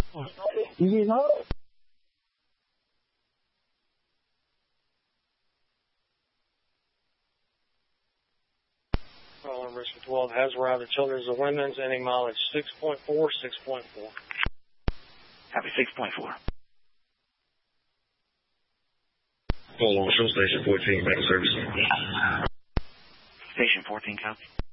You know? Bristol 12 has arrived at Children's of Women's, ending mileage 6.4, 6.4. Copy 6.4. Hold on, show station 14, back service. Station 14, copy.